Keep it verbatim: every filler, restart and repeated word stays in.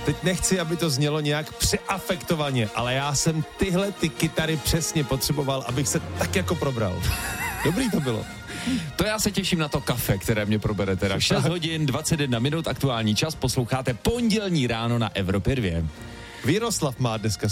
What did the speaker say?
teď nechci, aby to znělo nějak přeafektovaně, ale já jsem tyhle ty kytary přesně potřeboval, abych se tak jako probral. Dobrý to bylo. To já se těším na to kafe, které mě probere teda. šest hodin, dvacet jedna minut, aktuální čas, posloucháte Pondělní ráno na Evropě dva. Víroslav má dneska